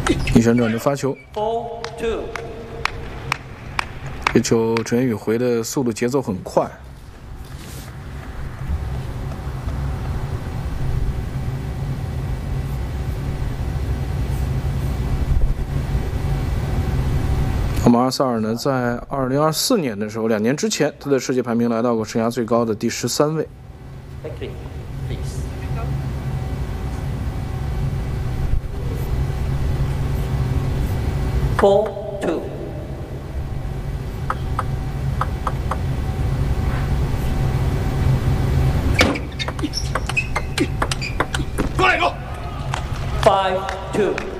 逆旋转的发球， 4-2。 这球陈宇回的速度节奏很快。 那么阿萨尔呢，在2024年的时候，2年之前，他的世界排名来到过生涯最高的第13位。 4-2。 过来，go。 5-2。